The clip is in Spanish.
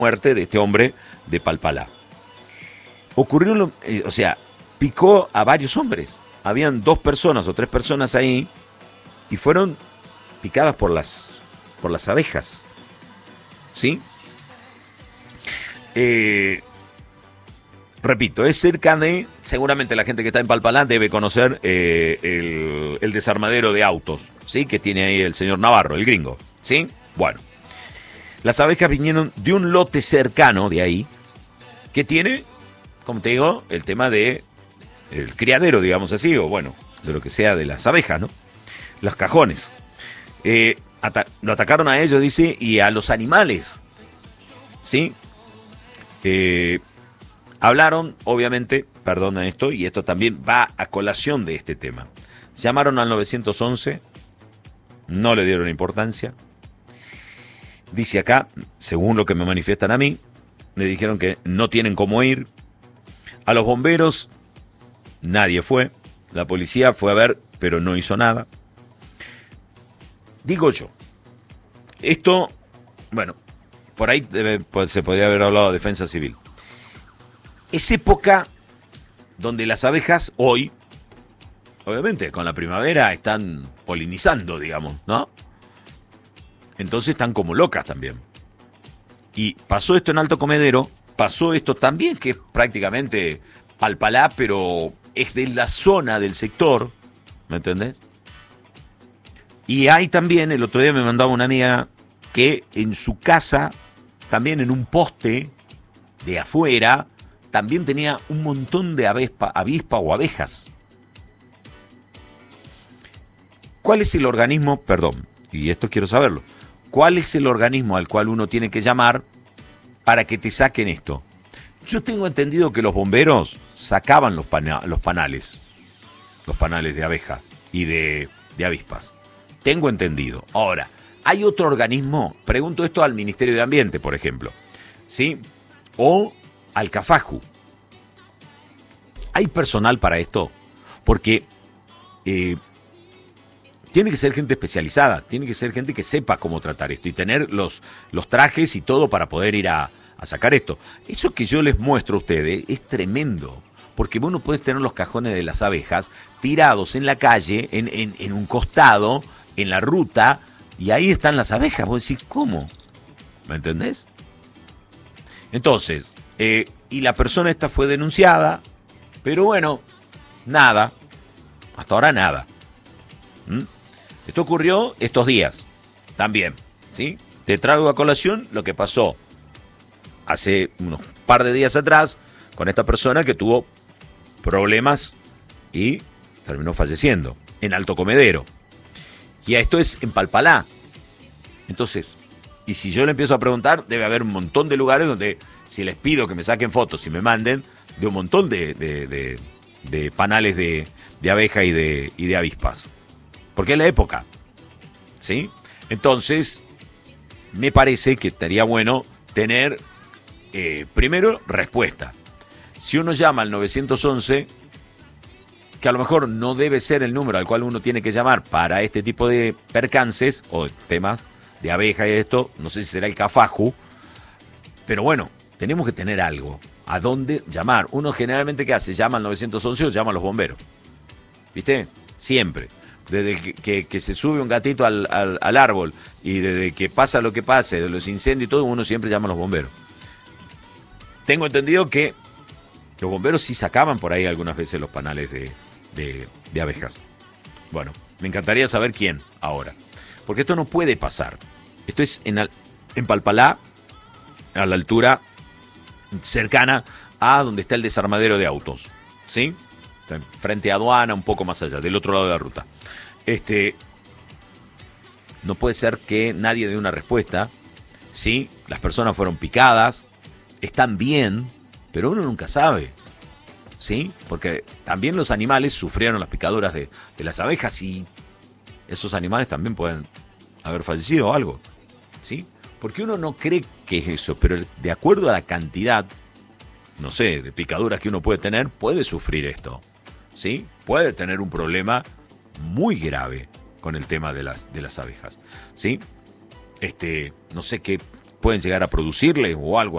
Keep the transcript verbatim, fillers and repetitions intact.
muerte de este hombre de Palpalá. Ocurrió, lo, eh, o sea, picó a varios hombres. Habían dos personas o tres personas ahí y fueron picadas por las, por las abejas. ¿Sí? Eh, repito, es cerca de, seguramente la gente que está en Palpalá debe conocer eh, el, el desarmadero de autos, ¿sí? Que tiene ahí el señor Navarro, el gringo, ¿sí? Bueno, las abejas vinieron de un lote cercano de ahí, que tiene, como te digo, el tema de el criadero, digamos así, o bueno, de lo que sea de las abejas, ¿no? Los cajones. Eh, ata- lo atacaron a ellos, dice, y a los animales, ¿sí? Eh, hablaron, obviamente, perdona esto, y esto también va a colación de este tema. Llamaron al nueve once, no le dieron importancia. Dice acá, según lo que me manifiestan a mí, le dijeron que no tienen cómo ir. A los bomberos, nadie fue. La policía fue a ver, pero no hizo nada. Digo yo, esto, bueno, por ahí debe, pues, se podría haber hablado de defensa civil. Es época donde las abejas hoy, obviamente con la primavera, están polinizando, digamos, ¿no? Entonces están como locas también. Y pasó esto en Alto Comedero, pasó esto también, que es prácticamente Palpalá, pero es de la zona del sector, ¿me entendés? Y hay también, el otro día me mandaba una amiga que en su casa, también en un poste de afuera, también tenía un montón de avispa, avispa o abejas. ¿Cuál es el organismo, perdón, y esto quiero saberlo, cuál es el organismo al cual uno tiene que llamar para que te saquen esto? Yo tengo entendido que los bomberos sacaban los, pana, los panales, los panales de abeja y de, de avispas. Tengo entendido. Ahora, ¿hay otro organismo? Pregunto esto al Ministerio de Ambiente, por ejemplo, ¿sí? O al CAFAJU. ¿Hay personal para esto? Porque eh, tiene que ser gente especializada, tiene que ser gente que sepa cómo tratar esto y tener los, los trajes y todo para poder ir a, a sacar esto. Eso que yo les muestro a ustedes es tremendo, porque vos no podés tener los cajones de las abejas tirados en la calle, en, en, en un costado, en la ruta, y ahí están las abejas. Vos decís, ¿cómo? ¿Me entendés? Entonces, eh, y la persona esta fue denunciada, pero bueno, nada, hasta ahora nada. ¿Mm? Esto ocurrió estos días, también, ¿sí? Te traigo a colación lo que pasó hace unos par de días atrás con esta persona que tuvo problemas y terminó falleciendo en Alto Comedero. Y esto es en Palpalá. Entonces, y si yo le empiezo a preguntar, debe haber un montón de lugares donde, si les pido que me saquen fotos y me manden, de un montón de, de, de, de panales de, de abeja y de, y de avispas. Porque es la época, ¿sí? Entonces, me parece que estaría bueno tener, eh, primero, respuesta. Si uno llama al nueve once, que a lo mejor no debe ser el número al cual uno tiene que llamar para este tipo de percances o temas de abeja y esto, no sé si será el CAFAJU, pero bueno, tenemos que tener algo a dónde llamar. Uno generalmente, ¿qué hace? Llama al nueve once o llama a los bomberos, ¿viste? Siempre. Desde que, que, que se sube un gatito al, al, al árbol y desde que pasa lo que pase, de los incendios y todo, uno siempre llama a los bomberos. Tengo entendido que los bomberos sí sacaban por ahí algunas veces los panales de, de, de abejas. Bueno, me encantaría saber quién ahora. Porque esto no puede pasar. Esto es en, en Palpalá, a la altura cercana a donde está el desarmadero de autos. ¿Sí? Frente a aduana, un poco más allá, del otro lado de la ruta. Este, no puede ser que nadie dé una respuesta. Sí, las personas fueron picadas, están bien, pero uno nunca sabe. ¿Sí? Porque también los animales sufrieron las picaduras de, de las abejas y esos animales también pueden haber fallecido o algo. ¿Sí? Porque uno no cree que es eso, pero de acuerdo a la cantidad, no sé, de picaduras que uno puede tener, puede sufrir esto. ¿Sí? Puede tener un problema muy grave con el tema de las, de las abejas. ¿Sí? Este, no sé qué pueden llegar a producirle o algo.